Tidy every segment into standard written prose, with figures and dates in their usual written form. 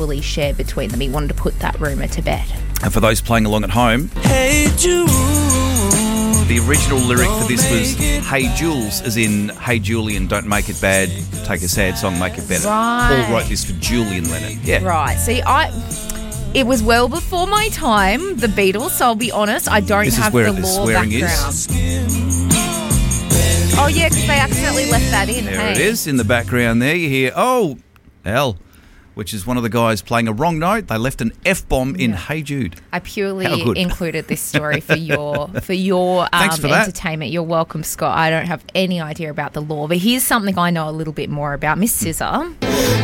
shared between them. He wanted to put that rumour to bed. And for those playing along at home, Hey Jude. the original lyric for this was Hey Jules, as in Hey Julian, don't make it bad, take a sad song, make it better. Right. Paul wrote this for Julian Lennon. Yeah. Right. See, it was well before my time, the Beatles, so I'll be honest, I don't This is have where the the law swearing background. is. Oh, yeah, because they accidentally left that in. There it is in the background there. You hear, oh, L, which is one of the guys playing a wrong note. They left an F-bomb in Hey Jude. I How purely good. included this story for your Thanks for that. entertainment. You're welcome, Scott. I don't have any idea about the law, but here's something I know a little bit more about. Miss Scissor.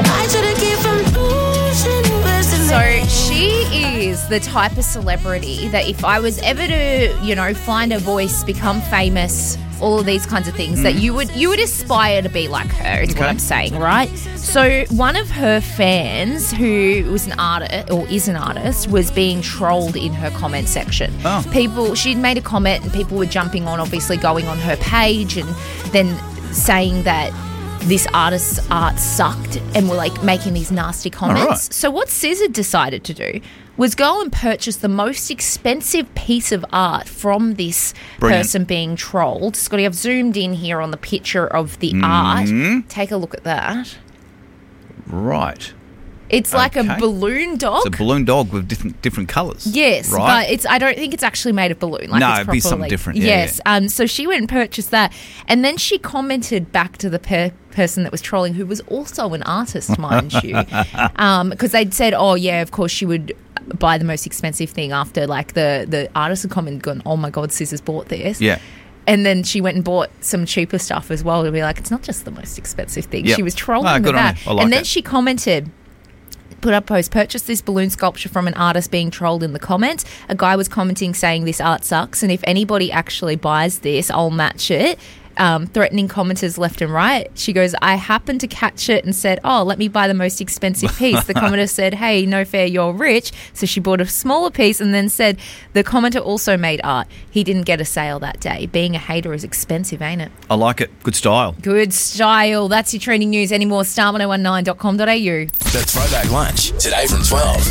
So she is the type of celebrity that if I was ever to, find a voice, become famous, all of these kinds of things, that you would aspire to be like her, is what I'm saying, right? So one of her fans, who was an artist or is an artist, was being trolled in her comment section. She'd made a comment and people were jumping on, obviously going on her page and then saying that this artist's art sucked and were like making these nasty comments. All right. So what SZA decided to do was go and purchase the most expensive piece of art from this person being trolled. Scotty, I've zoomed in here on the picture of the art. Take a look at that. Right. It's like a balloon dog. It's a balloon dog with different colours. Yes, right? but I don't think it's actually made of balloon. Like No, it's it'd be something properly- different. Yes. So she went and purchased that, and then she commented back to the person that was trolling, who was also an artist, mind you, because they'd said, "Oh yeah, of course she would buy the most expensive thing." After like the artist had commented, gone, "Oh my God, Scissors bought this." Yeah. And then she went and bought some cheaper stuff as well to be like, it's not just the most expensive thing. Yep. She was trolling good with on that, her. I like and then that. she commented. Put up a post, purchased this balloon sculpture from an artist being trolled in the comments. A guy was commenting saying this art sucks, and if anybody actually buys this, I'll match it. Threatening commenters left and right. She goes, I happened to catch it and said, oh, let me buy the most expensive piece. The commenter said, hey, no fair, you're rich. So she bought a smaller piece and then said, the commenter also made art. He didn't get a sale that day. Being a hater is expensive, ain't it? I like it. Good style. Good style. That's your trending news. Any more, star1019.com.au. The Throwback Lunch, today from 12.